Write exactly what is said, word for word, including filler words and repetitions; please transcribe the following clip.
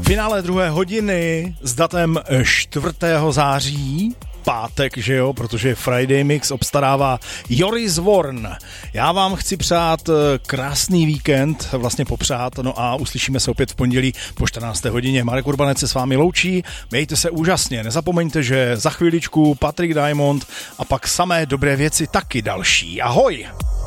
Finále druhé hodiny s datem čtvrtého září, pátek, že jo, protože Friday Mix obstarává Joris Vorn. Já vám chci přát krásný víkend, vlastně popřát, no a uslyšíme se opět v pondělí po čtrnácté hodině. Marek Urbanec se s vámi loučí, mějte se úžasně, nezapomeňte, že za chviličku Patrick Diamond a pak samé dobré věci taky další. Ahoj!